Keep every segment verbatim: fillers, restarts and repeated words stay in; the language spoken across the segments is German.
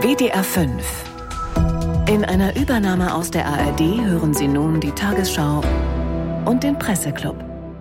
W D R fünf. In einer Übernahme aus der A R D hören Sie nun die Tagesschau und den Presseclub.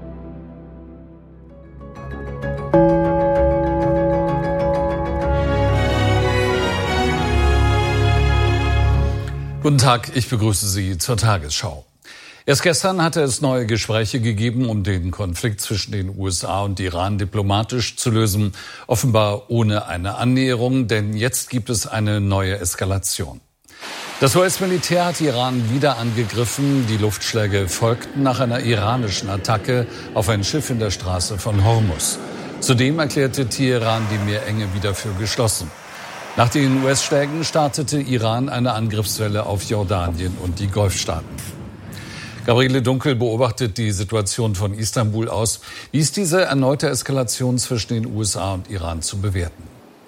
Guten Tag, ich begrüße Sie zur Tagesschau. Erst gestern hatte es neue Gespräche gegeben, um den Konflikt zwischen den U S A und Iran diplomatisch zu lösen. Offenbar ohne eine Annäherung, denn jetzt gibt es eine neue Eskalation. Das U S-Militär hat Iran wieder angegriffen. Die Luftschläge folgten nach einer iranischen Attacke auf ein Schiff in der Straße von Hormuz. Zudem erklärte Teheran die Meerenge wieder für geschlossen. Nach den U S-Schlägen startete Iran eine Angriffswelle auf Jordanien und die Golfstaaten. Gabriele Dunkel beobachtet die Situation von Istanbul aus. Wie ist diese erneute Eskalation zwischen den U S A und Iran zu bewerten?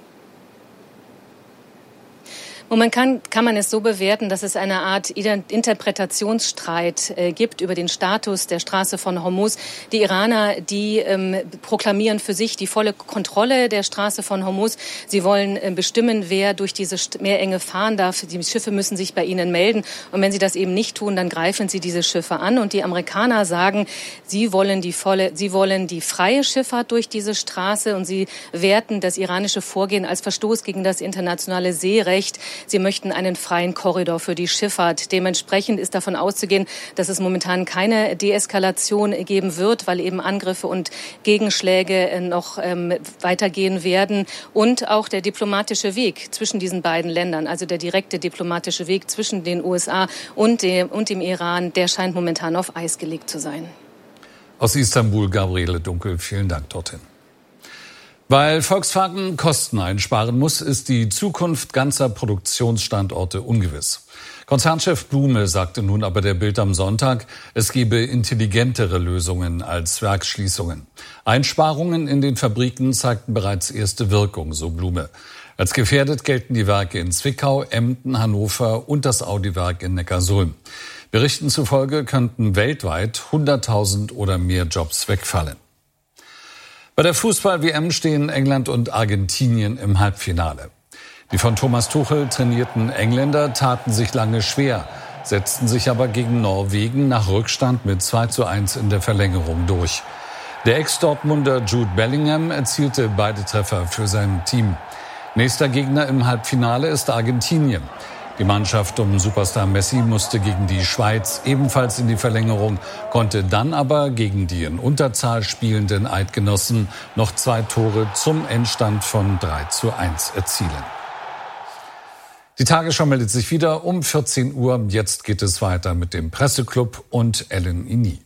Momentan kann man es so bewerten, dass es eine Art Interpretationsstreit äh, gibt über den Status der Straße von Hormuz. Die Iraner, die ähm, proklamieren für sich die volle Kontrolle der Straße von Hormuz. Sie wollen äh, bestimmen, wer durch diese Meerenge fahren darf. Die Schiffe müssen sich bei ihnen melden. Und wenn sie das eben nicht tun, dann greifen sie diese Schiffe an. Und die Amerikaner sagen, sie wollen die volle, sie wollen die freie Schifffahrt durch diese Straße. Und sie werten das iranische Vorgehen als Verstoß gegen das internationale Seerecht. Sie möchten einen freien Korridor für die Schifffahrt. Dementsprechend ist davon auszugehen, dass es momentan keine Deeskalation geben wird, weil eben Angriffe und Gegenschläge noch ähm, weitergehen werden. Und auch der diplomatische Weg zwischen diesen beiden Ländern, also der direkte diplomatische Weg zwischen den U S A und dem, und dem Iran, der scheint momentan auf Eis gelegt zu sein. Aus Istanbul, Gabriele Dunkel, vielen Dank dorthin. Weil Volkswagen Kosten einsparen muss, ist die Zukunft ganzer Produktionsstandorte ungewiss. Konzernchef Blume sagte nun aber der Bild am Sonntag, es gebe intelligentere Lösungen als Werksschließungen. Einsparungen in den Fabriken zeigten bereits erste Wirkung, so Blume. Als gefährdet gelten die Werke in Zwickau, Emden, Hannover und das Audi-Werk in Neckarsulm. Berichten zufolge könnten weltweit hunderttausend oder mehr Jobs wegfallen. Bei der Fußball-W M stehen England und Argentinien im Halbfinale. Die von Thomas Tuchel trainierten Engländer taten sich lange schwer, setzten sich aber gegen Norwegen nach Rückstand mit zwei zu eins in der Verlängerung durch. Der Ex-Dortmunder Jude Bellingham erzielte beide Treffer für sein Team. Nächster Gegner im Halbfinale ist Argentinien. Die Mannschaft um Superstar Messi musste gegen die Schweiz ebenfalls in die Verlängerung, konnte dann aber gegen die in Unterzahl spielenden Eidgenossen noch zwei Tore zum Endstand von drei zu eins erzielen. Die Tagesschau meldet sich wieder um vierzehn Uhr. Jetzt geht es weiter mit dem Presseclub und Ellen Ini.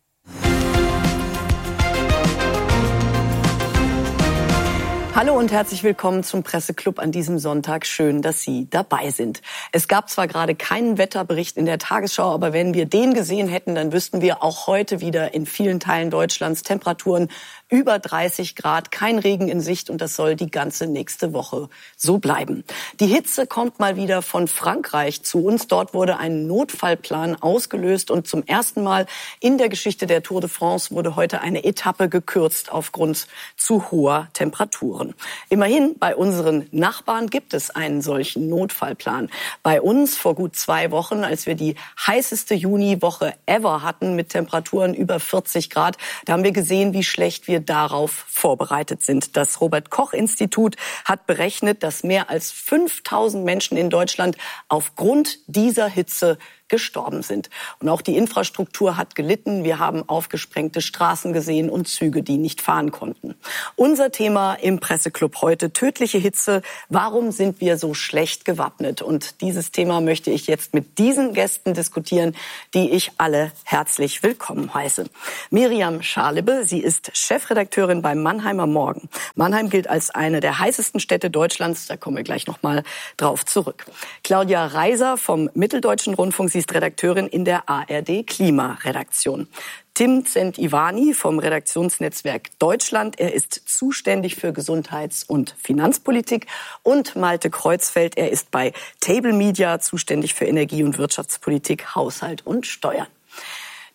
Hallo und herzlich willkommen zum Presseclub an diesem Sonntag. Schön, dass Sie dabei sind. Es gab zwar gerade keinen Wetterbericht in der Tagesschau, aber wenn wir den gesehen hätten, dann wüssten wir auch heute wieder in vielen Teilen Deutschlands Temperaturen über dreißig Grad, kein Regen in Sicht und das soll die ganze nächste Woche so bleiben. Die Hitze kommt mal wieder von Frankreich zu uns. Dort wurde ein Notfallplan ausgelöst und zum ersten Mal in der Geschichte der Tour de France wurde heute eine Etappe gekürzt aufgrund zu hoher Temperaturen. Immerhin, bei unseren Nachbarn gibt es einen solchen Notfallplan. Bei uns vor gut zwei Wochen, als wir die heißeste Juniwoche ever hatten mit Temperaturen über vierzig Grad, da haben wir gesehen, wie schlecht wir darauf vorbereitet sind. Das Robert-Koch-Institut hat berechnet, dass mehr als fünftausend Menschen in Deutschland aufgrund dieser Hitze gestorben sind. Und auch die Infrastruktur hat gelitten. Wir haben aufgesprengte Straßen gesehen und Züge, die nicht fahren konnten. Unser Thema im Presseclub heute: tödliche Hitze. Warum sind wir so schlecht gewappnet? Und dieses Thema möchte ich jetzt mit diesen Gästen diskutieren, die ich alle herzlich willkommen heiße. Miriam Scharlibbe, sie ist Chefredakteurin beim Mannheimer Morgen. Mannheim gilt als eine der heißesten Städte Deutschlands. Da kommen wir gleich noch mal drauf zurück. Claudia Reiser vom Mitteldeutschen Rundfunk. Sie ist Redakteurin in der A R D Klimaredaktion. Tim Zent-Ivani vom Redaktionsnetzwerk Deutschland. Er ist zuständig für Gesundheits- und Finanzpolitik. Und Malte Kreuzfeld, er ist bei Table Media zuständig für Energie- und Wirtschaftspolitik, Haushalt und Steuern.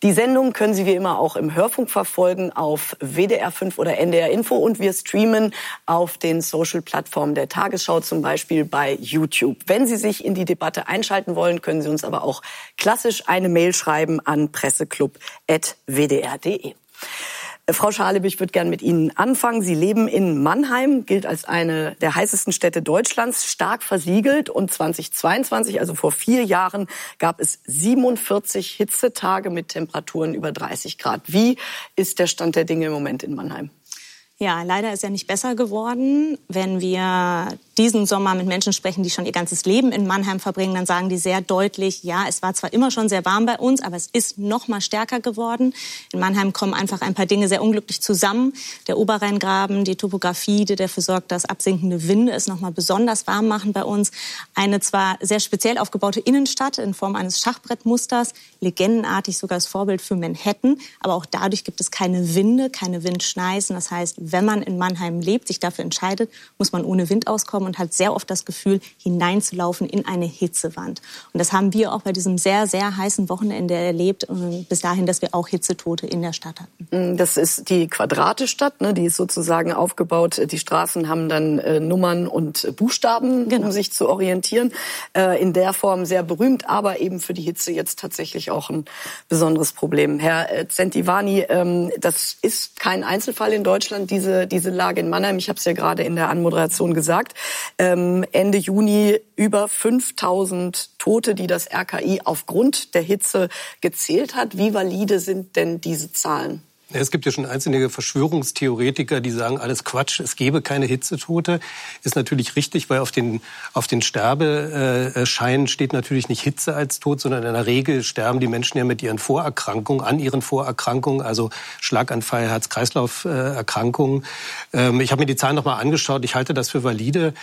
Die Sendung können Sie wie immer auch im Hörfunk verfolgen auf W D R fünf oder N D R Info und wir streamen auf den Social-Plattformen der Tagesschau, zum Beispiel bei YouTube. Wenn Sie sich in die Debatte einschalten wollen, können Sie uns aber auch klassisch eine Mail schreiben an presseklub at w d r punkt d e. Frau Scharlebe, ich würde gerne mit Ihnen anfangen. Sie leben in Mannheim, gilt als eine der heißesten Städte Deutschlands, stark versiegelt. Und zweitausendzweiundzwanzig, also vor vier Jahren, gab es siebenundvierzig Hitzetage mit Temperaturen über dreißig Grad. Wie ist der Stand der Dinge im Moment in Mannheim? Ja, leider ist er nicht besser geworden. Wenn wir diesen Sommer mit Menschen sprechen, die schon ihr ganzes Leben in Mannheim verbringen, dann sagen die sehr deutlich, ja, es war zwar immer schon sehr warm bei uns, aber es ist noch mal stärker geworden. In Mannheim kommen einfach ein paar Dinge sehr unglücklich zusammen. Der Oberrheingraben, die Topografie, die dafür sorgt, dass absinkende Winde es noch mal besonders warm machen bei uns. Eine zwar sehr speziell aufgebaute Innenstadt in Form eines Schachbrettmusters, legendenartig sogar das Vorbild für Manhattan, aber auch dadurch gibt es keine Winde, keine Windschneisen. Das heißt, wenn man in Mannheim lebt, sich dafür entscheidet, muss man ohne Wind auskommen und hat sehr oft das Gefühl, hineinzulaufen in eine Hitzewand. Und das haben wir auch bei diesem sehr, sehr heißen Wochenende erlebt, bis dahin, dass wir auch Hitzetote in der Stadt hatten. Das ist die Quadratestadt, ne? Die ist sozusagen aufgebaut. Die Straßen haben dann äh, Nummern und Buchstaben, genau, um sich zu orientieren. Äh, in der Form sehr berühmt, aber eben für die Hitze jetzt tatsächlich auch ein besonderes Problem. Herr äh, Zentivani, ähm, das ist kein Einzelfall in Deutschland, diese, diese Lage in Mannheim. Ich habe es ja gerade in der Anmoderation gesagt. Ähm, Ende Juni über fünftausend Tote, die das R K I aufgrund der Hitze gezählt hat. Wie valide sind denn diese Zahlen? Es gibt ja schon einzelne Verschwörungstheoretiker, die sagen, alles Quatsch, es gebe keine Hitzetote. Ist natürlich richtig, weil auf den, auf den Sterbescheinen steht natürlich nicht Hitze als Tod, sondern in der Regel sterben die Menschen ja mit ihren Vorerkrankungen, an ihren Vorerkrankungen, also Schlaganfall, Herz-Kreislauf-Erkrankungen. Ich habe mir die Zahlen nochmal angeschaut, ich halte das für valide.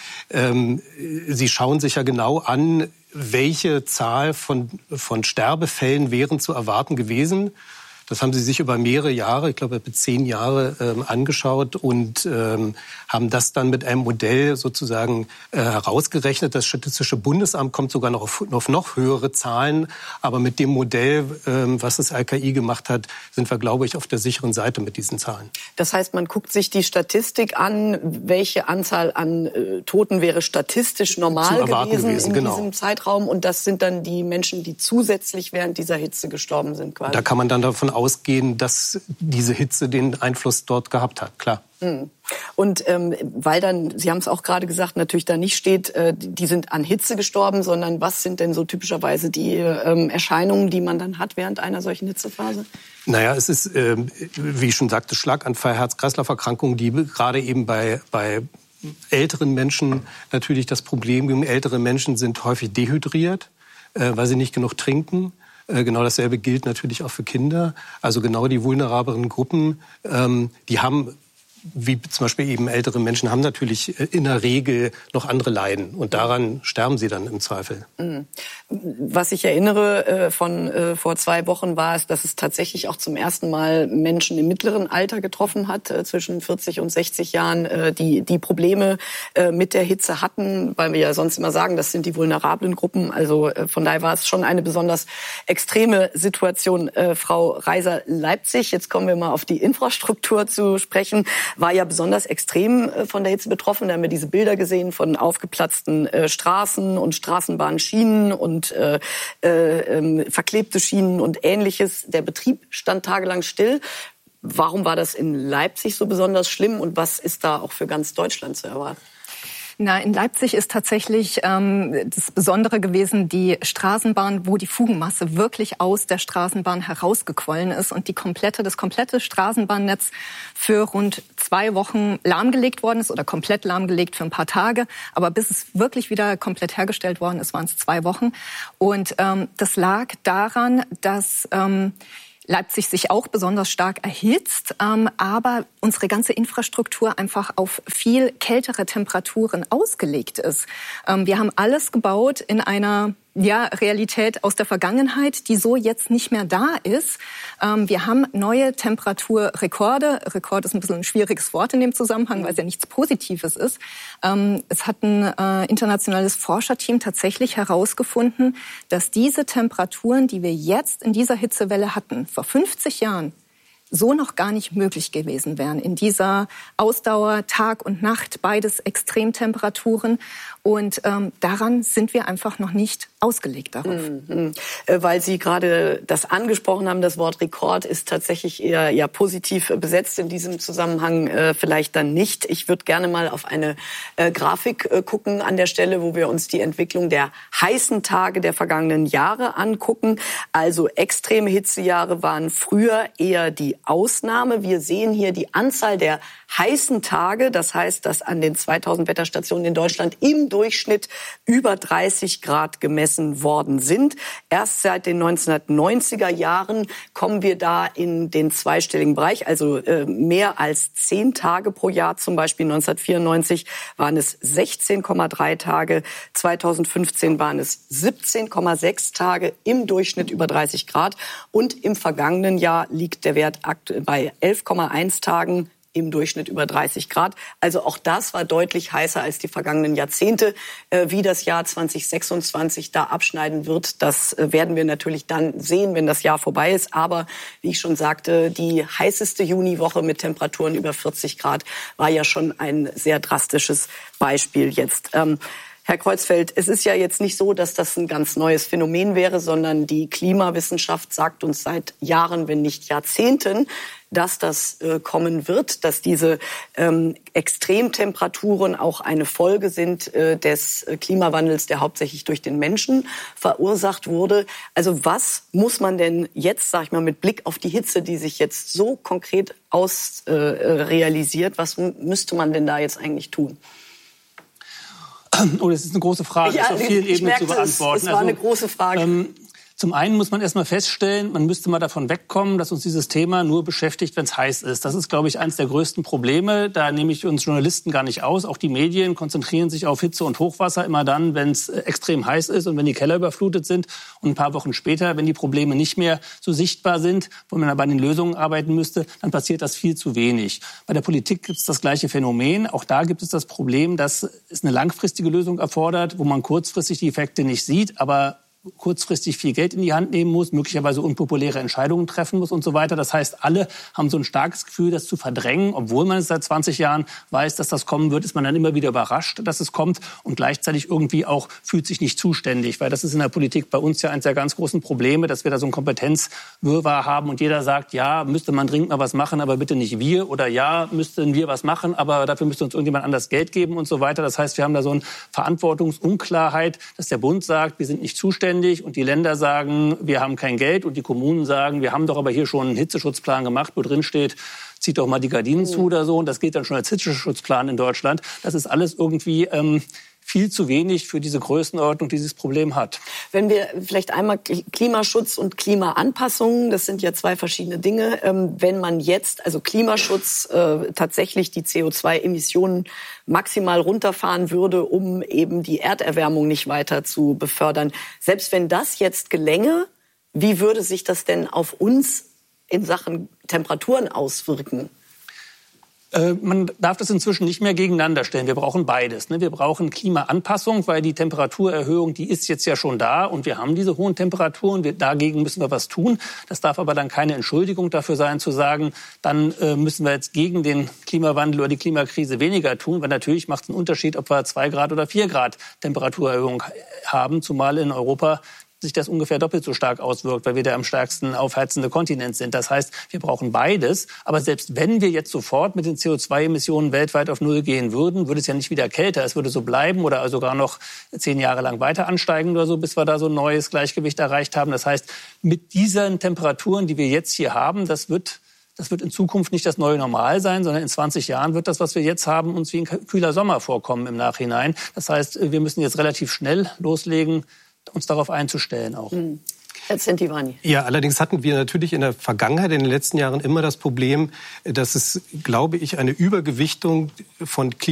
Sie schauen sich ja genau an, welche Zahl von, von Sterbefällen wären zu erwarten gewesen. Das haben sie sich über mehrere Jahre, ich glaube über zehn Jahre, ähm, angeschaut und ähm, haben das dann mit einem Modell sozusagen äh, herausgerechnet. Das Statistische Bundesamt kommt sogar noch auf, auf noch höhere Zahlen. Aber mit dem Modell, ähm, was das R K I gemacht hat, sind wir, glaube ich, auf der sicheren Seite mit diesen Zahlen. Das heißt, man guckt sich die Statistik an, welche Anzahl an äh, Toten wäre statistisch normal gewesen, gewesen in genau. diesem Zeitraum. Und das sind dann die Menschen, die zusätzlich während dieser Hitze gestorben sind, quasi. Da kann man dann davon ausgehen, dass diese Hitze den Einfluss dort gehabt hat, klar. Und ähm, weil dann, Sie haben es auch gerade gesagt, natürlich da nicht steht, äh, die sind an Hitze gestorben, sondern was sind denn so typischerweise die ähm, Erscheinungen, die man dann hat während einer solchen Hitzephase? Naja, es ist, äh, wie ich schon sagte, Schlaganfall, Herz-Kreislauf-Erkrankungen, die gerade eben bei, bei älteren Menschen natürlich das Problem geben. Ältere Menschen sind häufig dehydriert, äh, weil sie nicht genug trinken. Genau dasselbe gilt natürlich auch für Kinder. Also genau die vulnerableren Gruppen, ähm, die haben, wie zum Beispiel eben ältere Menschen, haben natürlich in der Regel noch andere Leiden. Und daran sterben sie dann im Zweifel. Was ich erinnere äh, von äh, vor zwei Wochen war es, dass es tatsächlich auch zum ersten Mal Menschen im mittleren Alter getroffen hat, äh, zwischen vierzig und sechzig Jahren, äh, die die Probleme äh, mit der Hitze hatten, weil wir ja sonst immer sagen, das sind die vulnerablen Gruppen. Also äh, von daher war es schon eine besonders extreme Situation. Äh, Frau Reiser-Leipzig, jetzt kommen wir mal auf die Infrastruktur zu sprechen, war ja besonders extrem äh, von der Hitze betroffen. Da haben wir diese Bilder gesehen von aufgeplatzten äh, Straßen und Straßenbahnschienen und Äh, äh, verklebte Schienen und Ähnliches. Der Betrieb stand tagelang still. Warum war das in Leipzig so besonders schlimm und was ist da auch für ganz Deutschland zu erwarten? Na, in Leipzig ist tatsächlich ähm, das Besondere gewesen, die Straßenbahn, wo die Fugenmasse wirklich aus der Straßenbahn herausgequollen ist und die komplette, das komplette Straßenbahnnetz für rund zwei Wochen lahmgelegt worden ist oder komplett lahmgelegt für ein paar Tage. Aber bis es wirklich wieder komplett hergestellt worden ist, waren es zwei Wochen. Und ähm, das lag daran, dass Ähm, Leipzig sich auch besonders stark erhitzt, ähm, aber unsere ganze Infrastruktur einfach auf viel kältere Temperaturen ausgelegt ist. Ähm, wir haben alles gebaut in einer ja, Realität aus der Vergangenheit, die so jetzt nicht mehr da ist. Ähm, wir haben neue Temperaturrekorde. Rekord ist ein bisschen ein schwieriges Wort in dem Zusammenhang, weil es ja nichts Positives ist. Ähm, es hat ein äh, internationales Forscherteam tatsächlich herausgefunden, dass diese Temperaturen, die wir jetzt in dieser Hitzewelle hatten, vor fünfzig Jahren, so noch gar nicht möglich gewesen wären. In dieser Ausdauer, Tag und Nacht, beides Extremtemperaturen. Und ähm, daran sind wir einfach noch nicht ausgelegt darauf. Mhm. Weil Sie gerade das angesprochen haben, das Wort Rekord ist tatsächlich eher ja, positiv besetzt in diesem Zusammenhang, äh, vielleicht dann nicht. Ich würde gerne mal auf eine äh, Grafik äh, gucken an der Stelle, wo wir uns die Entwicklung der heißen Tage der vergangenen Jahre angucken. Also extreme Hitzejahre waren früher eher die Ausnahme. Wir sehen hier die Anzahl der heißen Tage. Das heißt, dass an den zweitausend Wetterstationen in Deutschland im Durchschnitt über dreißig Grad gemessen worden sind. Erst seit den neunzehnhundertneunziger Jahren kommen wir da in den zweistelligen Bereich, also äh, mehr als zehn Tage pro Jahr. Zum Beispiel neunzehnhundertvierundneunzig waren es sechzehn Komma drei Tage, zweitausendfünfzehn waren es siebzehn Komma sechs Tage im Durchschnitt über dreißig Grad und im vergangenen Jahr liegt der Wert aktuell bei elf Komma eins Tagen. Im Durchschnitt über dreißig Grad. Also auch das war deutlich heißer als die vergangenen Jahrzehnte. Wie das Jahr zweitausendsechsundzwanzig da abschneiden wird, das werden wir natürlich dann sehen, wenn das Jahr vorbei ist. Aber wie ich schon sagte, die heißeste Juniwoche mit Temperaturen über vierzig Grad war ja schon ein sehr drastisches Beispiel jetzt. Herr Kreuzfeld, es ist ja jetzt nicht so, dass das ein ganz neues Phänomen wäre, sondern die Klimawissenschaft sagt uns seit Jahren, wenn nicht Jahrzehnten, dass das äh, kommen wird, dass diese ähm, Extremtemperaturen auch eine Folge sind äh, des Klimawandels, der hauptsächlich durch den Menschen verursacht wurde. Also was muss man denn jetzt, sag ich mal, mit Blick auf die Hitze, die sich jetzt so konkret aus äh, realisiert, was müsste man denn da jetzt eigentlich tun? Oh, das ist eine große Frage, ja, ist auf vielen Ebenen zu beantworten. Es, es war also, eine große Frage. Ähm, Zum einen muss man erst mal feststellen, man müsste mal davon wegkommen, dass uns dieses Thema nur beschäftigt, wenn es heiß ist. Das ist, glaube ich, eines der größten Probleme. Da nehme ich uns Journalisten gar nicht aus. Auch die Medien konzentrieren sich auf Hitze und Hochwasser immer dann, wenn es extrem heiß ist und wenn die Keller überflutet sind. Und ein paar Wochen später, wenn die Probleme nicht mehr so sichtbar sind, wo man aber an den Lösungen arbeiten müsste, dann passiert das viel zu wenig. Bei der Politik gibt es das gleiche Phänomen. Auch da gibt es das Problem, dass es eine langfristige Lösung erfordert, wo man kurzfristig die Effekte nicht sieht, aber kurzfristig viel Geld in die Hand nehmen muss, möglicherweise unpopuläre Entscheidungen treffen muss und so weiter. Das heißt, alle haben so ein starkes Gefühl, das zu verdrängen. Obwohl man es seit zwanzig Jahren weiß, dass das kommen wird, ist man dann immer wieder überrascht, dass es kommt und gleichzeitig irgendwie auch fühlt sich nicht zuständig. Weil das ist in der Politik bei uns ja eines der ganz großen Probleme, dass wir da so einen Kompetenzwirrwarr haben und jeder sagt, ja, müsste man dringend mal was machen, aber bitte nicht wir. Oder ja, müssten wir was machen, aber dafür müsste uns irgendjemand anders Geld geben und so weiter. Das heißt, wir haben da so eine Verantwortungsunklarheit, dass der Bund sagt, wir sind nicht zuständig. Und die Länder sagen, wir haben kein Geld. Und die Kommunen sagen, wir haben doch aber hier schon einen Hitzeschutzplan gemacht, wo drin steht, zieht doch mal die Gardinen zu oder so. Und das geht dann schon als Hitzeschutzplan in Deutschland. Das ist alles irgendwie ähm, viel zu wenig für diese Größenordnung, die dieses Problem hat. Wenn wir vielleicht einmal Klimaschutz und Klimaanpassung, das sind ja zwei verschiedene Dinge. Wenn man jetzt, also Klimaschutz, tatsächlich die C O zwei Emissionen maximal runterfahren würde, um eben die Erderwärmung nicht weiter zu befördern. Selbst wenn das jetzt gelänge, wie würde sich das denn auf uns in Sachen Temperaturen auswirken? Man darf das inzwischen nicht mehr gegeneinander stellen. Wir brauchen beides. Wir brauchen Klimaanpassung, weil die Temperaturerhöhung, die ist jetzt ja schon da und wir haben diese hohen Temperaturen. Wir, dagegen müssen wir was tun. Das darf aber dann keine Entschuldigung dafür sein, zu sagen, dann müssen wir jetzt gegen den Klimawandel oder die Klimakrise weniger tun, weil natürlich macht es einen Unterschied, ob wir zwei Grad oder vier Grad Temperaturerhöhung haben, zumal in Europa sich das ungefähr doppelt so stark auswirkt, weil wir der am stärksten aufheizende Kontinent sind. Das heißt, wir brauchen beides. Aber selbst wenn wir jetzt sofort mit den C O zwei Emissionen weltweit auf Null gehen würden, würde es ja nicht wieder kälter. Es würde so bleiben oder sogar noch zehn Jahre lang weiter ansteigen oder so, bis wir da so ein neues Gleichgewicht erreicht haben. Das heißt, mit diesen Temperaturen, die wir jetzt hier haben, das wird Das wird in Zukunft nicht das neue Normal sein, sondern in zwanzig Jahren wird das, was wir jetzt haben, uns wie ein kühler Sommer vorkommen im Nachhinein. Das heißt, wir müssen jetzt relativ schnell loslegen, uns darauf einzustellen auch. Mhm. Herr Zentivani. Ja, allerdings hatten wir natürlich in der Vergangenheit, in den letzten Jahren immer das Problem, dass es, glaube ich, eine Übergewichtung von Klima